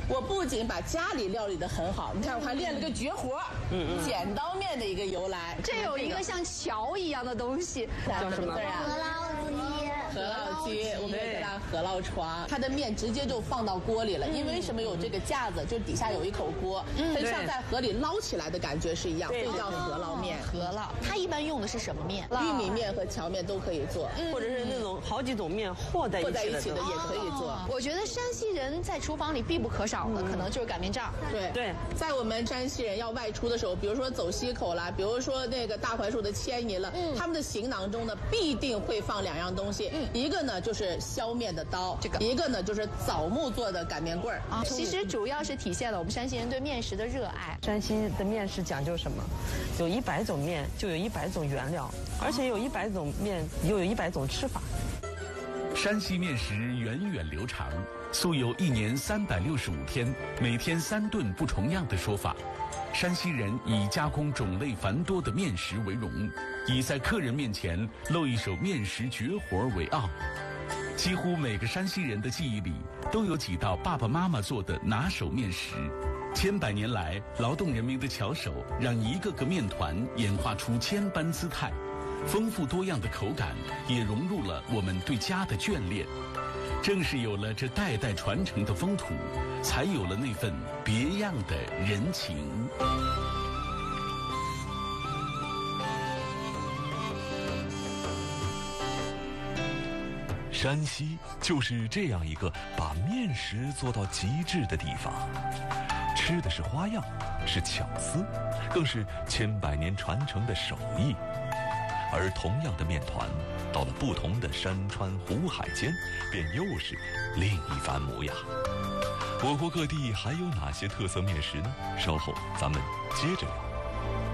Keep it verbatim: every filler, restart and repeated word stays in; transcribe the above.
我不仅把家里料理得很好，你看我还练了个绝活，嗯嗯，剪刀面的一个由来。 这有一个像桥一样的东西， 叫什么字啊？ 饸饹鸡。 饸饹鸡，我们也叫它饸饹床。它的面直接就放到锅里了，因为什么有这个架子，就底下有一口锅，跟像在河里捞起来的感觉是一样，所以叫饸饹面。 饸饹，它一般用的是什么面？ 玉米面和荞面都可以做， 或者是那种好几种面和在一起的， 和在一起的也可以做。 我觉得山西人在厨房里必不可少的，可能就是擀面杖。 对对， 在我们山西人要外出的时候，比如说走西口啦，比如说那个大槐树的迁移了，他们的行囊中呢必定会放两样东西，一个呢就是削面的刀，这个一个呢就是枣木做的擀面棍儿啊。其实主要是体现了我们山西人对面食的热爱。 山西的面食讲究什么？有一百种面，就有一百种原料，而且有一百种面，又有一百种吃法。 山西面食源远流长，素有一年三百六十五天，每天三顿不重样的说法。山西人以加工种类繁多的面食为荣，以在客人面前露一手面食绝活为傲。几乎每个山西人的记忆里都有几道爸爸妈妈做的拿手面食。千百年来，劳动人民的巧手让一个个面团演化出千般姿态，丰富多样的口感也融入了我们对家的眷恋。正是有了这代代传承的风土，才有了那份别样的人情。 山西就是这样一个把面食做到极致的地方，吃的是花样，是巧思，更是千百年传承的手艺。而同样的面团，到了不同的山川湖海间，便又是另一番模样。我国各地还有哪些特色面食呢？稍后咱们接着聊。